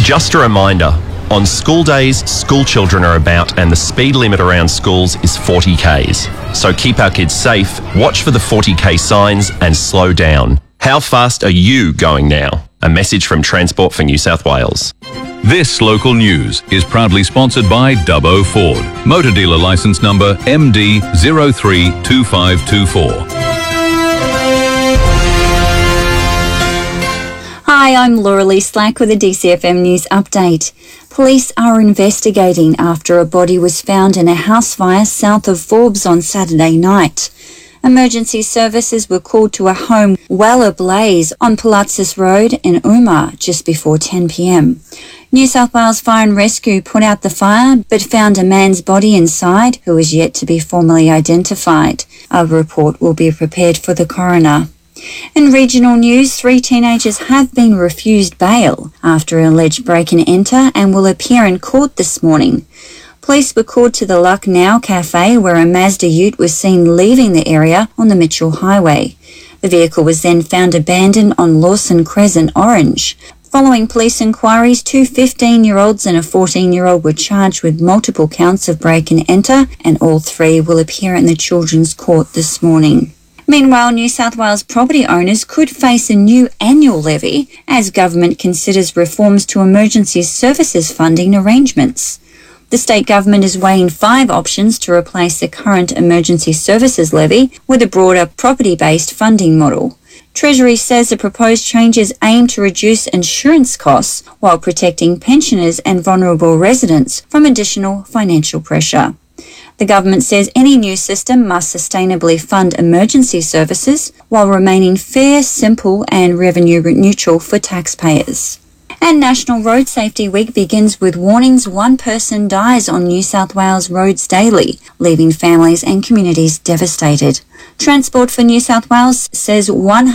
Just a reminder, on school days, school children are about and the speed limit around schools is 40 k's. So keep our kids safe, watch for the 40k signs and slow down. How fast are you going now? A message from Transport for New South Wales. This local news is proudly sponsored by Dubbo Ford. Motor dealer licence number MD032524. Hi, I'm Laura Lee Slack with a DCFM News update. Police are investigating after a body was found in a house fire south of Forbes on Saturday night. Emergency services were called to a home well ablaze on Palatzis Road in Umar just before 10 p.m. New South Wales Fire and Rescue put out the fire but found a man's body inside who is yet to be formally identified. A report will be prepared for the coroner. In regional news, 3 teenagers have been refused bail after an alleged break-and-enter and will appear in court this morning. Police were called to the Lucknow Cafe where a Mazda ute was seen leaving the area on the Mitchell Highway. The vehicle was then found abandoned on Lawson Crescent, Orange. Following police inquiries, 2 15-year-olds and a 14-year-old were charged with multiple counts of break-and-enter, and all 3 will appear in the Children's Court this morning. Meanwhile, New South Wales property owners could face a new annual levy as government considers reforms to emergency services funding arrangements. The state government is weighing 5 options to replace the current emergency services levy with a broader property-based funding model. Treasury says the proposed changes aim to reduce insurance costs while protecting pensioners and vulnerable residents from additional financial pressure. The government says any new system must sustainably fund emergency services while remaining fair, simple and revenue neutral for taxpayers. And National Road Safety Week begins with warnings 1 person dies on New South Wales roads daily, leaving families and communities devastated. Transport for New South Wales says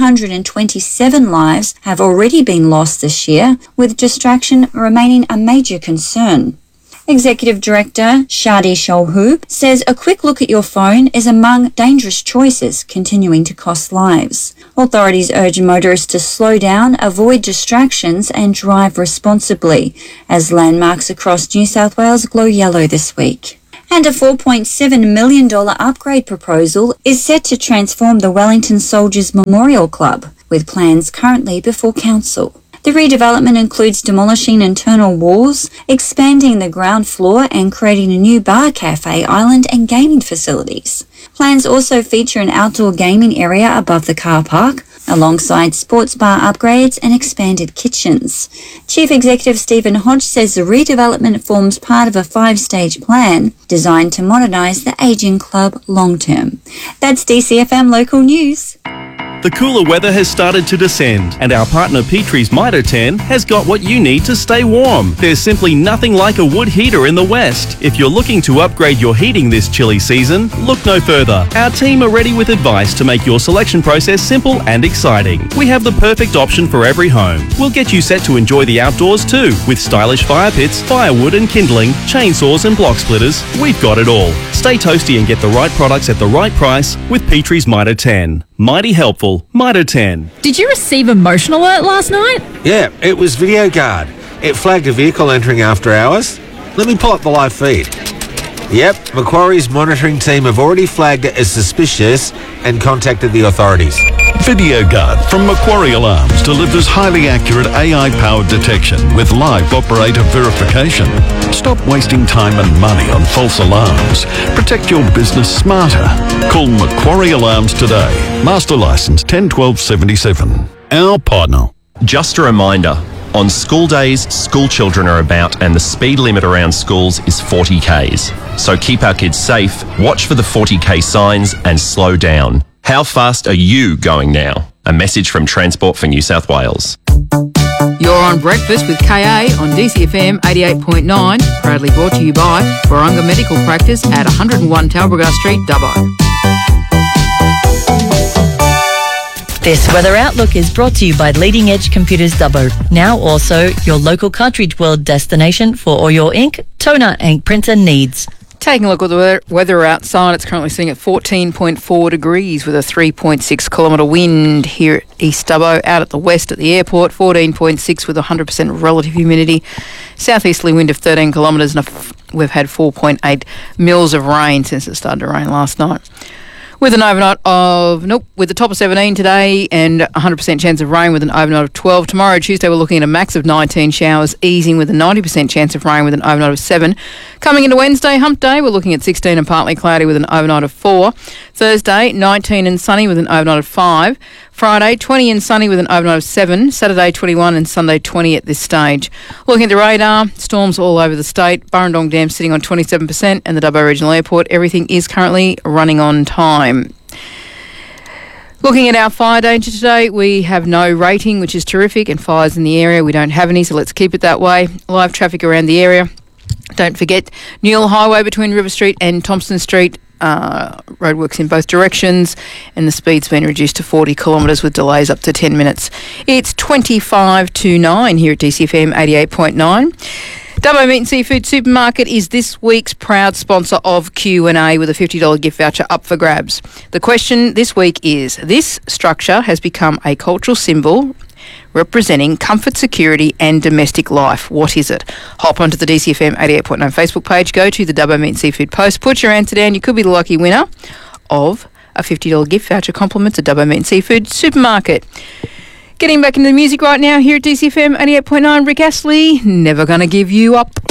127 lives have already been lost this year, with distraction remaining a major concern. Executive Director Shadi Sholhu says a quick look at your phone is among dangerous choices continuing to cost lives. Authorities urge motorists to slow down, avoid distractions and drive responsibly as landmarks across New South Wales glow yellow this week. And a $4.7 million upgrade proposal is set to transform the Wellington Soldiers Memorial Club, with plans currently before Council. The redevelopment includes demolishing internal walls, expanding the ground floor and creating a new bar, cafe, island and gaming facilities. Plans also feature an outdoor gaming area above the car park, alongside sports bar upgrades and expanded kitchens. Chief Executive Stephen Hodge says the redevelopment forms part of a 5-stage plan designed to modernise the ageing club long-term. That's DCFM Local News. The cooler weather has started to descend, and our partner Petrie's Mitre 10 has got what you need to stay warm. There's simply nothing like a wood heater in the West. If you're looking to upgrade your heating this chilly season, look no further. Our team are ready with advice to make your selection process simple and exciting. We have the perfect option for every home. We'll get you set to enjoy the outdoors too, with stylish fire pits, firewood and kindling, chainsaws and block splitters. We've got it all. Stay toasty and get the right products at the right price with Petrie's Mitre 10. Mighty helpful. Mitre 10. Did you receive a motion alert last night? Yeah, it was Video Guard. It flagged a vehicle entering after hours. Let me pull up the live feed. Yep, Macquarie's monitoring team have already flagged it as suspicious and contacted the authorities. Video Guard from Macquarie Alarms delivers highly accurate AI-powered detection with live operator verification. Stop wasting time and money on false alarms. Protect your business smarter. Call Macquarie Alarms today. Master Licence 101277. Our partner. Just a reminder, on school days, school children are about and the speed limit around schools is 40 k's. So keep our kids safe, watch for the 40k signs and slow down. How fast are you going now? A message from Transport for New South Wales. You're on Breakfast with KA on DCFM 88.9, proudly brought to you by Warunga Medical Practice at 101 Talbragar Street, Dubbo. This weather outlook is brought to you by Leading Edge Computers Dubbo. Now also your local Cartridge World destination for all your ink, toner and printer needs. Taking a look at the weather outside, it's currently sitting at 14.4 degrees with a 3.6 kilometre wind here at East Dubbo. Out at the west at the airport, 14.6 with 100% relative humidity. Southeasterly wind of 13 kilometres, and we've had 4.8 mils of rain since it started to rain last night. With an overnight of, with the top of 17 today and 100% chance of rain with an overnight of 12. Tomorrow, Tuesday, we're looking at a max of 19 showers, easing with a 90% chance of rain with an overnight of 7. Coming into Wednesday, hump day, we're looking at 16 and partly cloudy with an overnight of 4. Thursday, 19 and sunny with an overnight of 5. Friday, 20 and sunny with an overnight of 7. Saturday, 21 and Sunday, 20 at this stage. Looking at the radar, storms all over the state. Burrendong Dam sitting on 27% and the Dubbo Regional Airport. Everything is currently running on time. Looking at our fire danger today, we have no rating, which is terrific, and fires in the area, we don't have any, so let's keep it that way. Live traffic around the area. Don't forget Newell Highway between River Street and Thompson Street. Roadworks in both directions, and the speed's been reduced to 40 kilometres with delays up to 10 minutes. It's 25 to 9 here at DCFM 88.9. Dubbo Meat and Seafood Supermarket is this week's proud sponsor of Q&A with a $50 gift voucher up for grabs. The question this week is, this structure has become a cultural symbol representing comfort, security and domestic life. What is it? Hop onto the DCFM 88.9 Facebook page, go to the Dubbo Meat and Seafood post, put your answer down. You could be the lucky winner of a $50 gift voucher compliments at Dubbo Meat and Seafood Supermarket. Getting back into the music right now here at DCFM 88.9, Rick Astley, Never Gonna Give You Up.